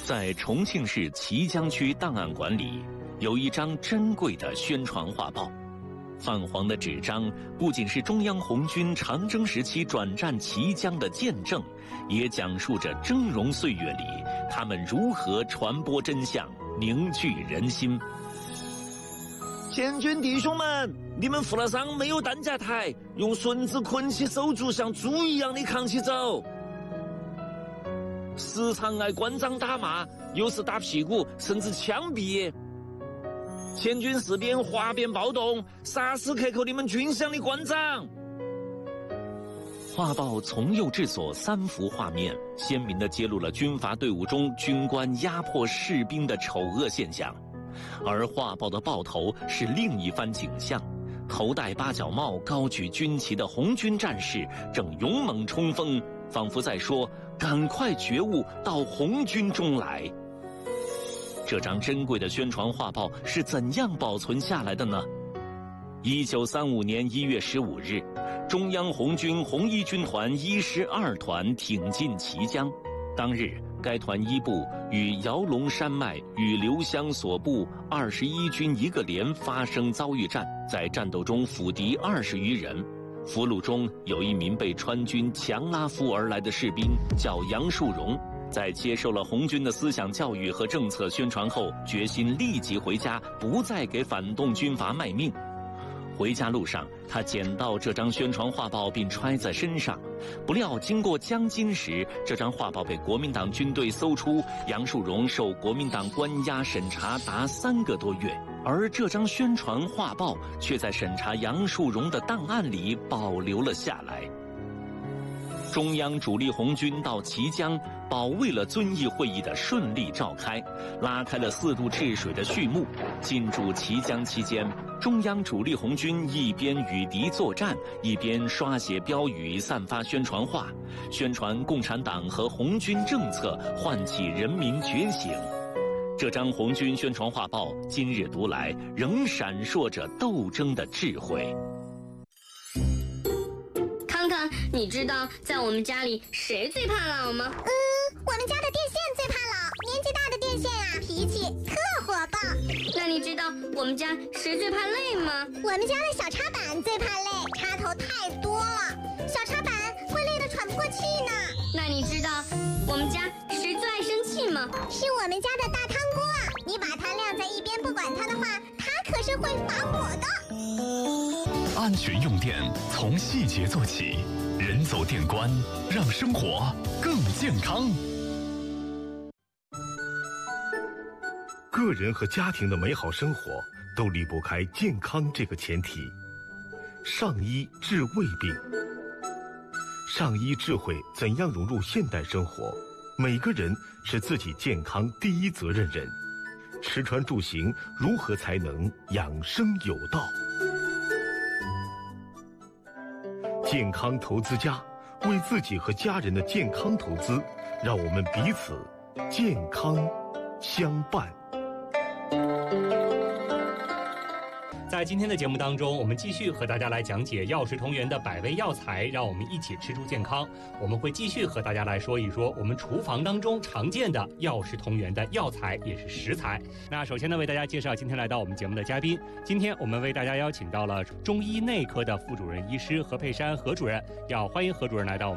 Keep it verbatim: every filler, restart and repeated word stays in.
在重庆市綦江区档案馆里，有一张珍贵的宣传画报。泛黄的纸张不仅是中央红军长征时期转战綦江的见证，也讲述着峥嵘岁月里他们如何传播真相、凝聚人心。 前军弟兄们，你们负了伤，没有担架抬，用绳子捆起手足，像猪一样的扛起走。时常挨关长打骂，有时打屁股，甚至枪毙。前军士兵哗变暴动，杀死克扣你们军饷的关长。 画报从右至左三幅画面，鲜明地揭露了军阀队伍中军官压迫士兵的丑恶现象。而画报的报头是另一番景象，头戴八角帽、高举军旗的红军战士正勇猛冲锋，仿佛在说：“赶快觉悟，到红军中来。”这张珍贵的宣传画报是怎样保存下来的呢？一九三五年一月十五日，中央红军红一军团一师二团挺进綦江。当日，该团一部与姚龙山脉与刘湘所部二十一军一个连发生遭遇战，在战斗中俘敌二十余人。俘虏中有一名被川军强拉俘而来的士兵，叫杨树荣。在接受了红军的思想教育和政策宣传后，决心立即回家，不再给反动军阀卖命。回家路上，他捡到这张宣传画报并揣在身上，不料经过江津时，这张画报被国民党军队搜出，杨树荣受国民党关押审查达三个多月，而这张宣传画报却在审查杨树荣的档案里保留了下来。中央主力红军到綦江，保卫了遵义会议的顺利召开，拉开了四渡治水的序幕。进驻綦江期间，中央主力红军一边与敌作战，一边刷写标语、散发宣传画，宣传共产党和红军政策，唤起人民觉醒。这张红军宣传画报今日读来，仍闪烁着斗争的智慧。 康康，你知道在我们家里谁最怕老吗？ 嗯，我们家的电线最怕老，年纪大的电线啊，脾气特火爆。 那你知道我们家谁最怕累吗？ 我们家的小插板最怕累，插头太多了，小插板会累得喘不过气呢。 那你知道我们家谁最爱生气吗？ 是我们家的大汤锅啊，你把它晾在一边不管它的话，它可是会发火的。 安全用电从细节做起，人走电关，让生活更健康。 个人和家庭的美好生活都离不开健康这个前提。上医治胃病，上医智慧怎样融入现代生活？每个人是自己健康第一责任人。吃穿住行如何才能养生有道？健康投资家，为自己和家人的健康投资，让我们彼此健康相伴。 在今天的节目当中，我们继续和大家来讲解药食同源的百味药材，让我们一起吃出健康。我们会继续和大家来说一说我们厨房当中常见的药食同源的药材，也是食材。那首先呢，为大家介绍今天来到我们节目的嘉宾。今天我们为大家邀请到了中医内科的副主任医师何佩珊何主任，要欢迎何主任来到我们